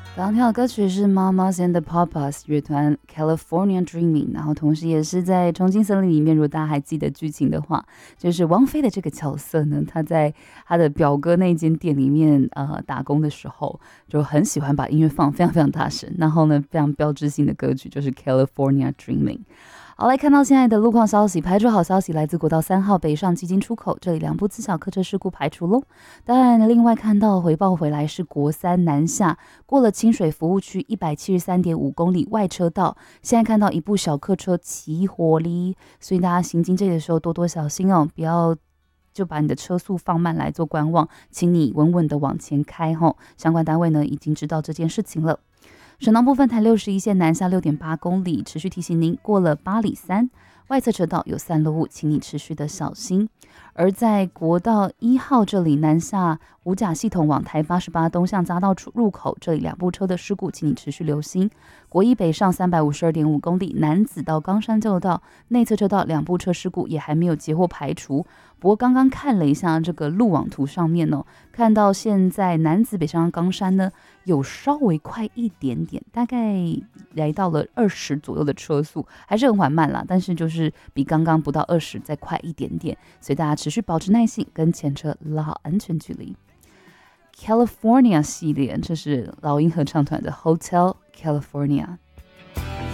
刚刚听到的歌曲是 Mamas and the Papas 乐团 California Dreaming， 然后同时也是在重庆森林里面，如果大家还记得剧情的话，就是王菲的这个角色呢，她在她的表哥那间店里面打工的时候，就很喜欢把音乐放非常非常大声，然后呢非常标志性的歌曲就是 California Dreaming。好，来看到现在的路况消息，排除好消息来自国道3号北上基金出口，这里2部自小客车事故排除喽。但另外看到回报回来是国3南下，过了清水服务区173.5公里外车道，现在看到一部小客车起火哩，所以大家行经这里的时候多多小心哦，不要就把你的车速放慢来做观望，请你稳稳的往前开吼。相关单位呢已经知道这件事情了。省道部分台61线南下6.8公里，持续提醒您过了8里3外侧车道有散落物，请你持续的小心。而在国道1号这里南下五甲系统往台88东向匝道入口，这里2部车的事故，请你持续留心。国一北上352.5公里，南子到冈山旧道内侧车道2部车事故也还没有截获排除。不过刚刚看了一下这个路网图上面哦，看到现在南子北上冈山呢有稍微快一点点，大概来到了20左右的车速，还是很缓慢啦，但是就是比刚刚不到20再快一点点，所以大家持续保持耐性，跟前车拉好安全距离。California 系列，这是老鹰合唱团的 Hotel California。